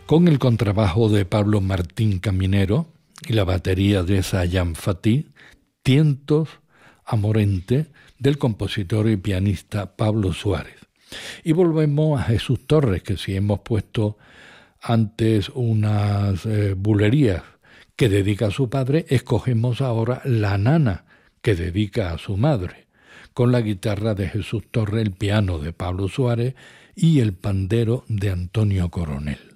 con el contrabajo de Pablo Martín Caminero y la batería de Sayán Fatih, Tientos Amorente, del compositor y pianista Pablo Suárez. Y volvemos a Jesús Torres, que si hemos puesto antes unas bulerías que dedica a su padre, escogemos ahora La Nana, que dedica a su madre, con la guitarra de Jesús Torres, el piano de Pablo Suárez y el pandero de Antonio Coronel.